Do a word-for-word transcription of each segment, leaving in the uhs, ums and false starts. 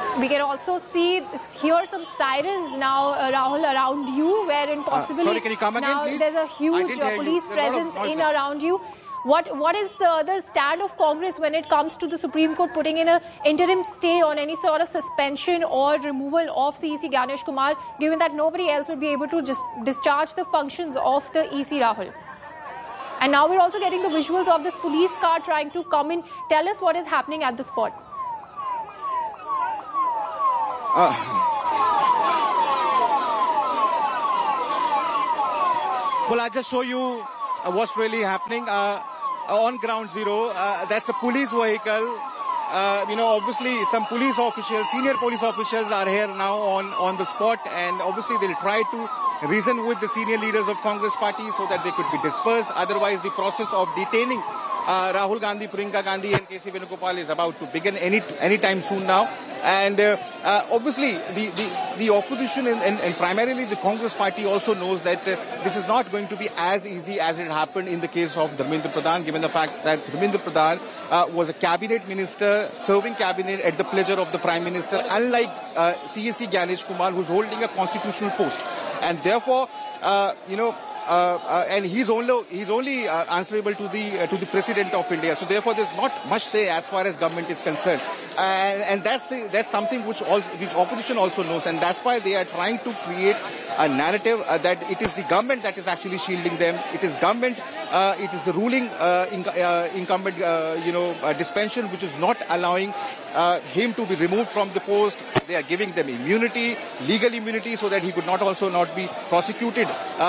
We can also see, hear some sirens now, uh, Rahul, around you, wherein possibly uh, sorry, can you come again, now please? there's a huge uh, police presence in around you. What what is uh, the stand of Congress when it comes to the Supreme Court putting in an interim stay on any sort of suspension or removal of C E C Ganesh Kumar, given that nobody else would be able to just discharge the functions of the E C, Rahul? And now we're also getting the visuals of this police car trying to come in. Tell us what is happening at the spot. Uh, well, I'll just show you uh, what's really happening uh, on ground zero. Uh, that's a police vehicle. Uh, you know, obviously some police officials, senior police officials are here now on, on the spot, and obviously they'll try to reason with the senior leaders of Congress party so that they could be dispersed. Otherwise, the process of detaining uh, Rahul Gandhi, Priyanka Gandhi and K C Venugopal is about to begin any anytime soon now. And uh, uh, obviously, the, the, the opposition and, and, and primarily the Congress party also knows that uh, this is not going to be as easy as it happened in the case of Dharmendra Pradhan, given the fact that Dharmendra Pradhan uh, was a cabinet minister, serving cabinet at the pleasure of the Prime Minister, unlike uh, C E C Ganesh Kumar, who's holding a constitutional post. And therefore, uh, you know, Uh, uh, and he's only he's only uh, answerable to the uh, to the President of India. So therefore, there's not much say as far as government is concerned, and and that's that's something which all which opposition also knows, and that's why they are trying to create a narrative uh, that it is the government that is actually shielding them. It is government. Uh, it is the ruling uh, inc uh, incumbent, uh, you know, uh, dispensation which is not allowing uh, him to be removed from the post. They are giving them immunity, legal immunity, so that he could not also not be prosecuted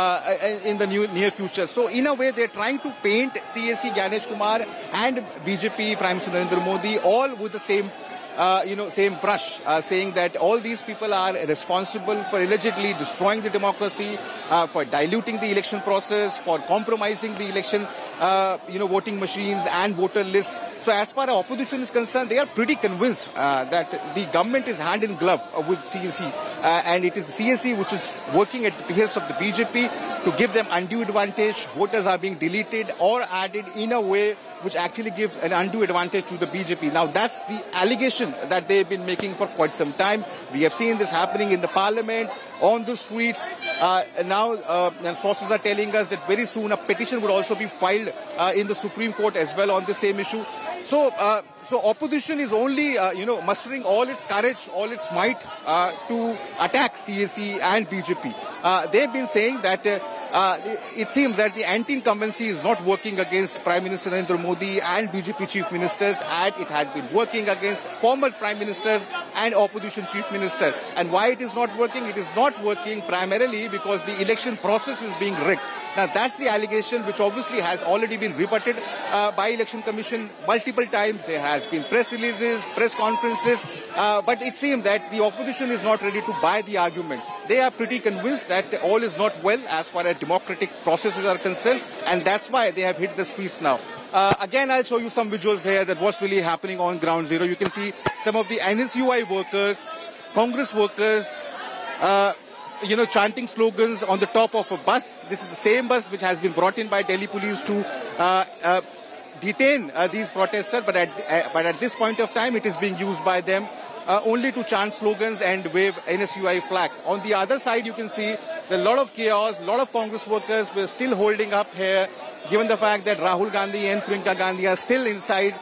uh, in the new, near future. So in a way, they're trying to paint C E C Ganesh Kumar and B J P Prime Minister Narendra Modi all with the same Uh, you know, same brush, uh, saying that all these people are responsible for allegedly destroying the democracy, uh, for diluting the election process, for compromising the election, uh, you know, voting machines and voter lists. So as far as opposition is concerned, they are pretty convinced uh, that the government is hand in glove uh, with C E C, uh, and it is C E C which is working at the behest of the B J P to give them undue advantage. Voters are being deleted or added in a way which actually gives an undue advantage to the B J P. Now, that's the allegation that they've been making for quite some time. We have seen this happening in the parliament, on the streets. Uh, now, uh, and sources are telling us that very soon a petition would also be filed uh, in the Supreme Court as well on the same issue. So, uh, so opposition is only, uh, you know, mustering all its courage, all its might uh, to attack C E C and B J P. Uh, they've been saying that uh, Uh, it seems that the anti-incumbency is not working against Prime Minister Narendra Modi and B J P chief ministers, and it had been working against former prime ministers and opposition chief minister. And why it is not working? It is not working primarily because the election process is being rigged. Now, that's the allegation which obviously has already been rebutted uh, by Election Commission multiple times. There has been press releases, press conferences, uh, but it seems that the opposition is not ready to buy the argument. They are pretty convinced that all is not well as far as democratic processes are concerned, and that's why they have hit the streets now. Uh, again, I'll show you some visuals here that what's really happening on ground zero. You can see some of the N S U I workers, Congress workers, uh, you know, chanting slogans on the top of a bus. This is the same bus which has been brought in by Delhi police to uh, uh, detain uh, these protesters, but at, uh, but at this point of time, it is being used by them uh, only to chant slogans and wave N S U I flags. On the other side, you can see a lot of chaos, a lot of Congress workers were still holding up here, given the fact that Rahul Gandhi and Priyanka Gandhi are still inside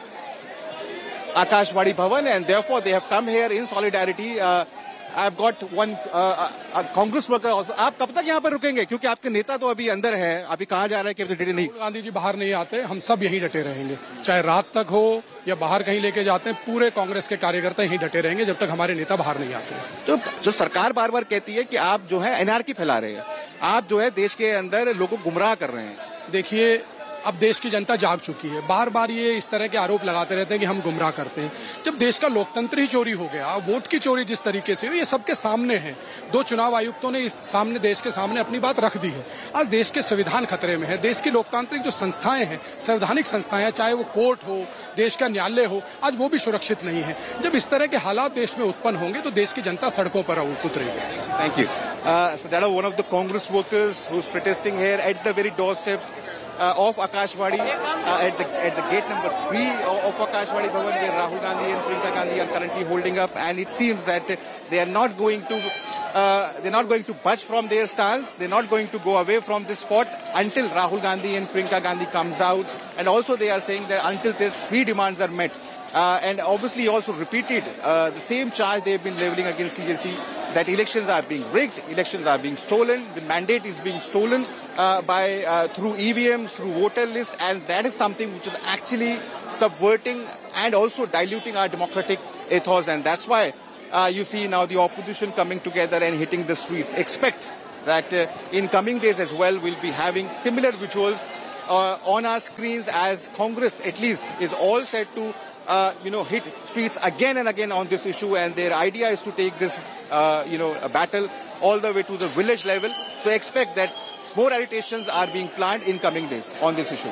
Akashvani Bhavan, and therefore they have come here in solidarity. Uh, I've got one uh, a Congress worker also. आप कब तक यहाँ पर रुकेंगे? क्योंकि आपके नेता तो अभी अंदर है. अभी कहाँ जा रहे हैं कि अभी डटे नहीं? राहुल गांधी जी बाहर नहीं आते. हम सब यहीं डटे रहेंगे. चाहे रात तक हो या बाहर कहीं लेके जाते हैं, पूरे कांग्रेस के कार्यकर्ता यहीं डटे रहेंगे जब तक हमारे नेता बाहर नहीं आते. तो जो सरकार बार बार कहती है कि आप जो है एनआरकी फैला रहे हैं, आप जो है देश के अंदर लोगों को गुमराह कर रहे हैं. देखिए, अब देश की जनता जाग चुकी है. बार बार ये इस तरह के आरोप लगाते रहते हैं कि हम गुमराह करते हैं. जब देश का लोकतंत्र ही चोरी हो गया, वोट की चोरी जिस तरीके से हुई, ये सबके सामने है. दो चुनाव आयुक्तों ने इस सामने देश के सामने अपनी बात रख दी है. आज देश के संविधान खतरे में है. देश की लोकतांत्रिक जो संस्थाएं हैं, संवैधानिक संस्थाएं हैं, चाहे वो कोर्ट हो, देश का न्यायालय हो, आज वो भी सुरक्षित नहीं है. जब इस तरह के हालात देश में उत्पन्न होंगे तो देश की जनता सड़कों पर उतरेगी. Thank you. Uh, so that are one of the Congress workers who's protesting here at the very doorsteps uh, of Akashvani, uh, at the at the gate number three of Akashvani Bhavan, where Rahul Gandhi and Priyanka Gandhi are currently holding up. And it seems that they are not going to uh, they're not going to budge from their stance. They're not going to go away from this spot until Rahul Gandhi and Priyanka Gandhi comes out. And also they are saying that until their three demands are met. Uh, and obviously also repeated uh, the same charge they've been leveling against C J C, that elections are being rigged, elections are being stolen, the mandate is being stolen uh, by uh, through E V Ms, through voter lists, and that is something which is actually subverting and also diluting our democratic ethos. And that's why uh, you see now the opposition coming together and hitting the streets. Expect that uh, in coming days as well, we'll be having similar visuals uh, on our screens, as Congress at least is all set to Uh, you know, hit streets again and again on this issue, and their idea is to take this, uh, you know, a battle all the way to the village level. So expect that more agitations are being planned in coming days on this issue.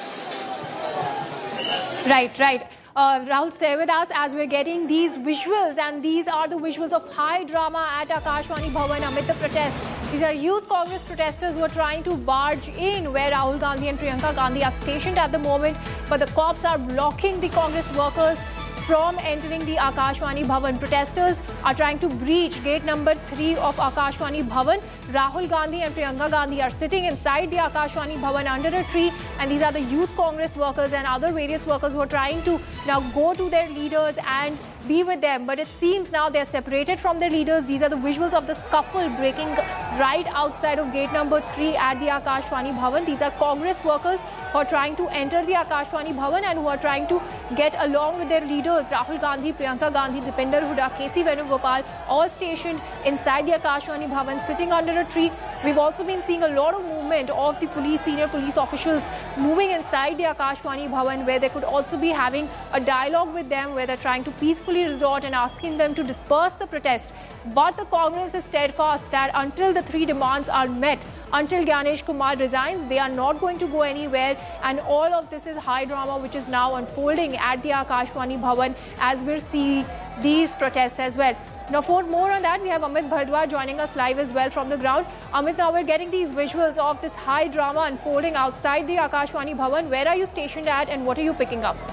Right, right. Uh, Rahul, stay with us as we're getting these visuals, and these are the visuals of high drama at Akashvani Bhavan amid the protest. These are youth Congress protesters who are trying to barge in where Rahul Gandhi and Priyanka Gandhi are stationed at the moment, but the cops are blocking the Congress workers from entering the Akashvani Bhavan. Protesters are trying to breach gate number three of Akashvani Bhavan. Rahul Gandhi and Priyanka Gandhi are sitting inside the Akashvani Bhavan under a tree, and these are the youth Congress workers and other various workers who are trying to now go to their leaders and be with them. But it seems now they're separated from their leaders. These are the visuals of the scuffle breaking right outside of gate number three at the Akashvani Bhavan. These are Congress workers who are trying to enter the Akashvani Bhavan and who are trying to get along with their leaders, Rahul Gandhi, Priyanka Gandhi, Dipinder Hooda, K C Venugopal, all stationed inside the Akashvani Bhavan, sitting under a tree. We've also been seeing a lot of movement of the police, senior police officials moving inside the Akashvani Bhavan, where they could also be having a dialogue with them, where they're trying to peacefully resort and asking them to disperse the protest. But the Congress is steadfast that until the three demands are met, until Gyanesh Kumar resigns, they are not going to go anywhere. And all of this is high drama which is now unfolding at the Akashvani Bhavan as we're seeing these protests as well. Now, for more on that, we have Amit Bhardwaj joining us live as well from the ground. Amit, now we're getting these visuals of this high drama unfolding outside the Akashvani Bhavan. Where are you stationed at and what are you picking up?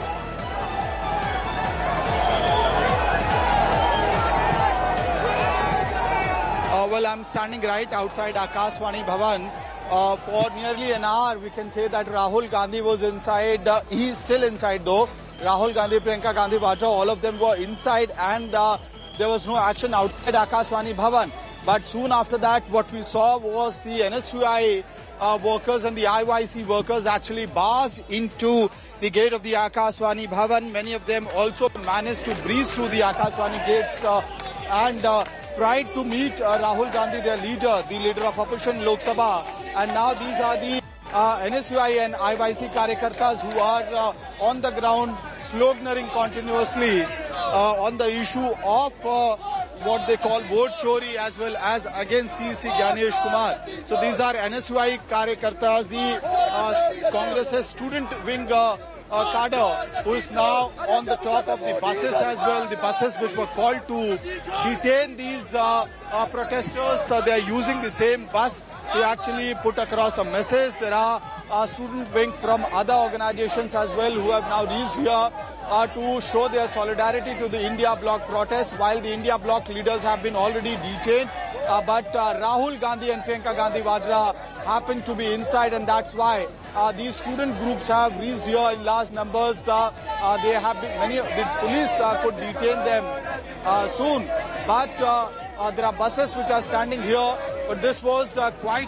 Uh, well, I'm standing right outside Akashvani Bhavan. Uh, for nearly an hour, we can say that Rahul Gandhi was inside. Uh, he's still inside though. Rahul Gandhi, Priyanka Gandhi, Vadra, all of them were inside, and uh, there was no action outside Akashvani Bhavan. But soon after that, what we saw was the N S U I uh, workers and the I Y C workers actually barged into the gate of the Akashvani Bhavan. Many of them also managed to breeze through the Akashvani gates uh, and uh, tried to meet uh, Rahul Gandhi, their leader, the leader of opposition Lok Sabha. And now these are the uh, N S U I and I Y C Karyakartas who are uh, on the ground sloganeering continuously uh, on the issue of uh, what they call vote chori as well as against C C Gyanesh Kumar. So these are N S U I Karyakartas, the uh, Congress's student wing uh, Uh, cadre, who is now on the top of the buses as well, the buses which were called to detain these uh, uh, protesters. Uh, they are using the same bus to actually put across a message. There are uh, student wing from other organizations as well who have now reached here uh, to show their solidarity to the India Bloc protest, while the India Bloc leaders have been already detained. Uh, but uh, Rahul Gandhi and Priyanka Gandhi Vadra happen to be inside, and that's why uh, these student groups have reached here in large numbers. Uh, uh, they have been, many the police uh, could detain them uh, soon, but uh, uh, there are buses which are standing here. But this was uh, quite.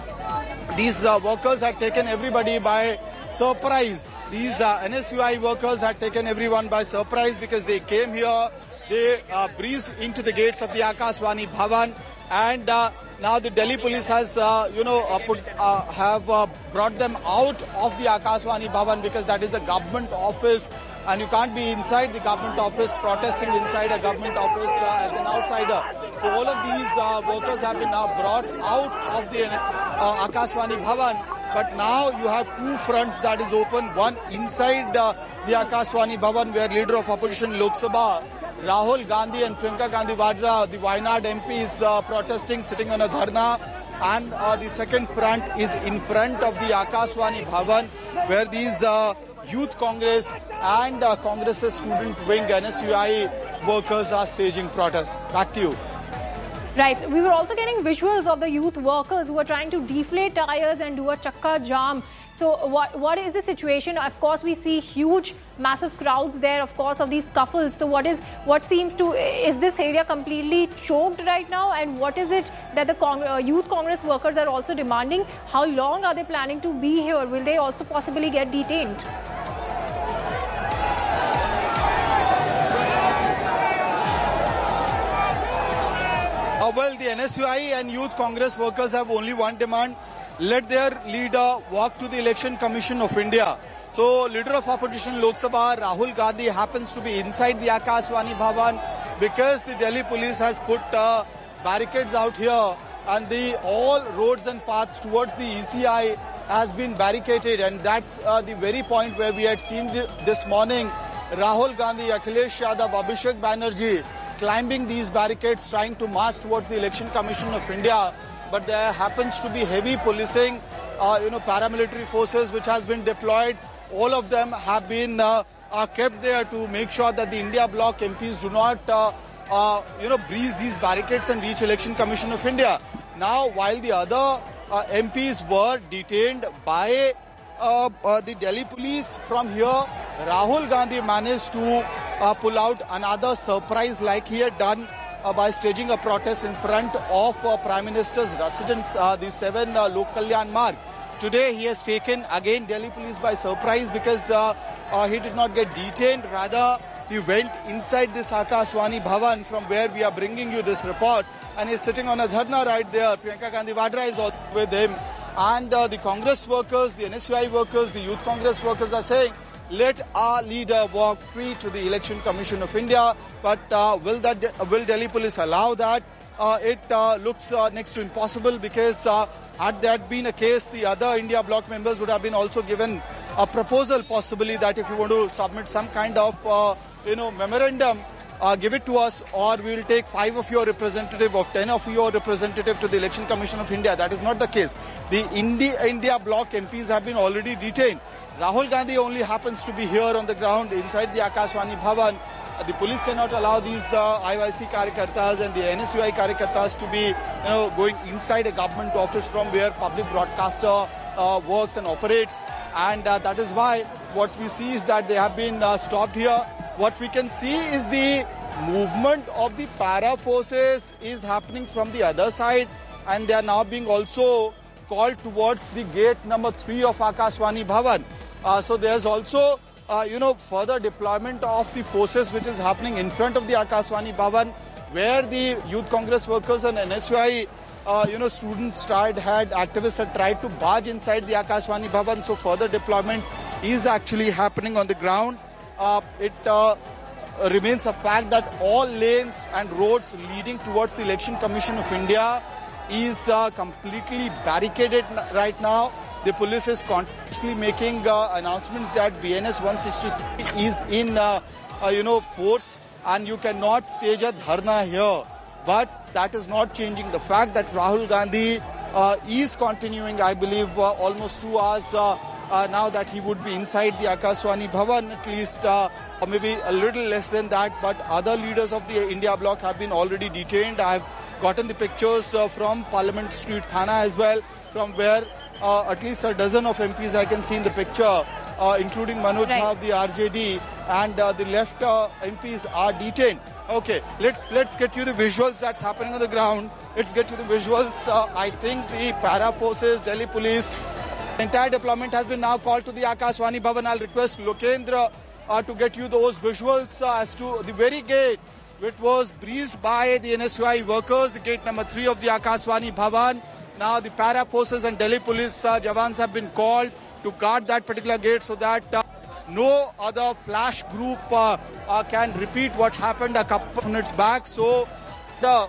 These uh, workers had taken everybody by surprise. These uh, N S U I workers had taken everyone by surprise because they came here. They uh, breezed into the gates of the Akashvani Bhavan. And uh, now the Delhi police has, uh, you know, uh, put, uh, have uh, brought them out of the Akashvani Bhavan because that is a government office, and you can't be inside the government office protesting inside a government office uh, as an outsider. So all of these uh, workers have been now brought out of the uh, Akashvani Bhavan. But now you have two fronts that is open. One inside uh, the Akashvani Bhavan, where leader of opposition Lok Sabha Rahul Gandhi and Priyanka Gandhi Vadra, the Wayanad M Ps, uh, protesting, sitting on a dharna. And uh, the second front is in front of the Akashvani Bhavan, where these uh, Youth Congress and uh, Congress's student wing N S U I workers are staging protests. Back to you. Right. We were also getting visuals of the youth workers who are trying to deflate tires and do a chakka jam. So what what is the situation? Of course, we see huge, massive crowds there, of course, of these scuffles. So what is what seems to, is this area completely choked right now? And what is it that the Cong uh, Youth Congress workers are also demanding? How long are they planning to be here? Will they also possibly get detained? Uh, well, the N S U I and Youth Congress workers have only one demand. Let their leader walk to the Election Commission of India. So, leader of opposition Lok Sabha, Rahul Gandhi, happens to be inside the Akashvani Bhavan because the Delhi police has put uh, barricades out here, and the all roads and paths towards the E C I has been barricaded, and that's uh, the very point where we had seen the, this morning Rahul Gandhi, Akhilesh Yadav, Abhishek Banerjee climbing these barricades, trying to march towards the Election Commission of India. But there happens to be heavy policing, uh, you know, paramilitary forces which has been deployed. All of them have been uh, are kept there to make sure that the India bloc M Ps do not, uh, uh, you know, breeze these barricades and reach Election Commission of India. Now, while the other uh, M Ps were detained by uh, uh, the Delhi police from here, Rahul Gandhi managed to uh, pull out another surprise like he had done Uh, by staging a protest in front of uh, Prime Minister's residence, uh, the seven uh, Lok Kalyan Marg. Today he has taken again Delhi police by surprise because uh, uh, he did not get detained. Rather, he went inside this Akashvani Bhavan from where we are bringing you this report, and he's sitting on a dharna right there. Priyanka Gandhi Vadra is also with him. And uh, the Congress workers, the N S U I workers, the Youth Congress workers are saying, let our leader walk free to the Election Commission of India. But uh, will that will Delhi police allow that? Uh, it uh, looks uh, next to impossible because uh, had that been a case, the other India bloc members would have been also given a proposal, possibly that if you want to submit some kind of uh, you know memorandum, uh, give it to us, or we will take five of your representative, of ten of your representative to the Election Commission of India. That is not the case. The India India bloc M Ps have been already detained. Rahul Gandhi only happens to be here on the ground inside the Akashvani Bhavan. Uh, the police cannot allow these uh, I Y C Karyakartas and the N S U I Karyakartas to be, you know, going inside a government office from where public broadcaster uh, works and operates. And uh, that is why what we see is that they have been uh, stopped here. What we can see is the movement of the para forces is happening from the other side, and they are now being also called towards the gate number three of Akashvani Bhavan. Uh, so there's also, uh, you know, further deployment of the forces which is happening in front of the Akashvani Bhavan, where the Youth Congress workers and N S U I, uh, you know, students tried, had activists had tried to barge inside the Akashvani Bhavan. So further deployment is actually happening on the ground. Uh, it uh, remains a fact that all lanes and roads leading towards the Election Commission of India is uh, completely barricaded right now. The police is continuously making uh, announcements that B N S one sixty-three is in, uh, uh, you know, force, and you cannot stage a dharna here. But that is not changing the fact that Rahul Gandhi uh, is continuing, I believe, uh, almost two hours uh, uh, now that he would be inside the Akashvani Bhavan, at least, uh, or maybe a little less than that. But other leaders of the India bloc have been already detained. I have gotten the pictures uh, from Parliament Street Thana as well, from where uh, at least a dozen of M Ps I can see in the picture, uh, including Manoj right. Jha of the R J D, and uh, the left uh, M Ps are detained. Okay, let's let's get you the visuals that's happening on the ground. Let's get you the visuals. Uh, I think the para forces, Delhi police, entire deployment has been now called to the Akashvani Bhavan. I'll request Lokendra uh, to get you those visuals uh, as to the very gate which was breezed by the N S U I workers, the gate number three of the Akashvani Bhavan. Now the para forces and Delhi police uh, Jawans have been called to guard that particular gate so that uh, no other flash group uh, uh, can repeat what happened a couple of minutes back. So uh,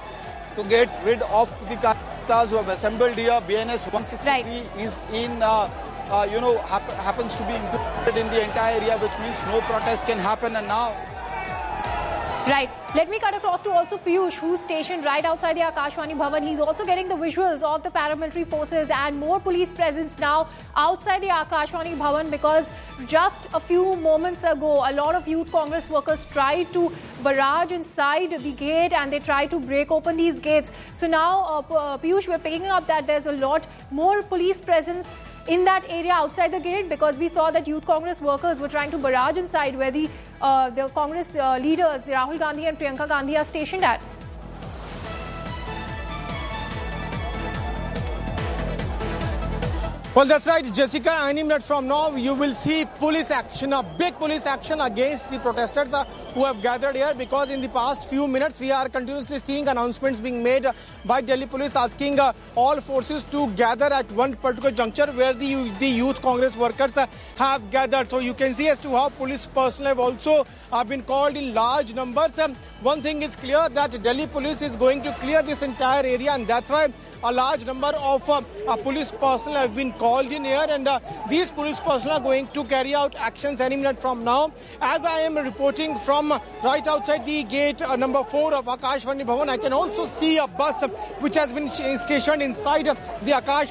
to get rid of the Karyakartas who have assembled here, B N S one sixty-three right. is in, uh, uh, you know, hap happens to be included in the entire area, which means no protest can happen. And now Right. Let me cut across to also Piyush, who's stationed right outside the Akashvani Bhavan. He's also getting the visuals of the paramilitary forces and more police presence now outside the Akashvani Bhavan, because just a few moments ago, a lot of Youth Congress workers tried to barrage inside the gate and they tried to break open these gates. So now, uh, Piyush, we're picking up that there's a lot more police presence in that area outside the gate, because we saw that Youth Congress workers were trying to barrage inside where the uh, the Congress uh, leaders, the Rahul Gandhi and Priyanka Gandhi, are stationed at. Well, that's right, Jessica. Any minute from now, you will see police action, a big police action against the protesters uh, who have gathered here, because in the past few minutes, we are continuously seeing announcements being made uh, by Delhi police asking uh, all forces to gather at one particular juncture where the, the Youth Congress workers uh, have gathered. So you can see as to how police personnel have also uh, been called in large numbers. Um, one thing is clear, that Delhi police is going to clear this entire area, and that's why a large number of uh, uh, police personnel have been called called in here, and uh, these police personnel are going to carry out actions any minute from now. As I am reporting from uh, right outside the gate uh, number four of Akashvani Bhavan, I can also see a bus uh, which has been stationed inside uh, the Akash